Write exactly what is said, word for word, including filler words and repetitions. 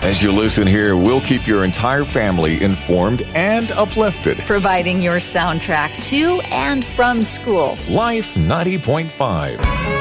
As you listen here, we'll keep your entire family informed and uplifted. Providing your soundtrack to and from school. Life ninety point five.